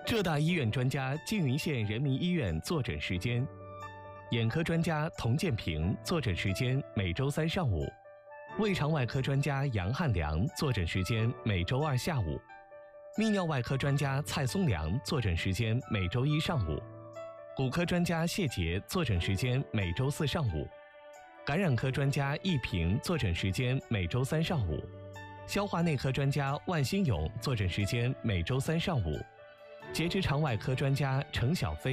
浙大医院专家缙云县人民医院坐诊时间：眼科专家童建平坐诊时间每周3上午；胃肠外科专家杨汉良坐诊时间每周2下午；泌尿外科专家蔡松良坐诊时间每周1上午；骨科专家谢杰坐诊时间每周4上午；感染科专家易平坐诊时间每周3上午；消化内科专家万新勇坐诊时间每周3上午；结直肠外科专家程小飞